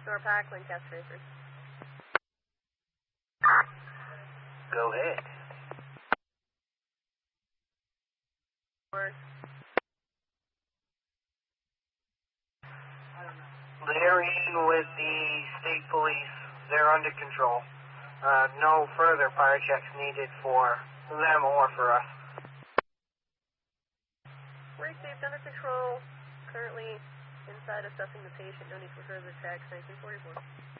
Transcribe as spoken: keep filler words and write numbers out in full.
Norpac, Lancaster Racers. Go ahead. Word. Liaising with the state police. They're under control. Uh, no further fire checks needed for them or for us. Received, under control. Currently inside assessing the patient. No need for further checks. nineteen forty-four.